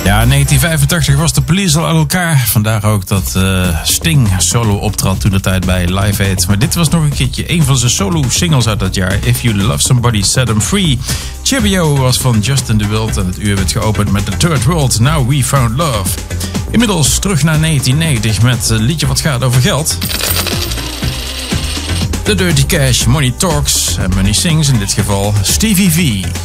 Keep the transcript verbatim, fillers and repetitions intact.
Ja, negentien vijfentachtig was de Police al uit elkaar. Vandaar ook dat uh, Sting solo optrad toen de tijd bij Live Aid. Maar dit was nog een keertje een van zijn solo singles uit dat jaar. If You Love Somebody, Set Them Free. Cheerio was van Justin DeWilt en het uur werd geopend met The Third World, Now We Found Love. Inmiddels terug naar negentien negentig met een liedje wat gaat over geld. The Dirty Cash, Money Talks en Money Sings in dit geval Stevie V.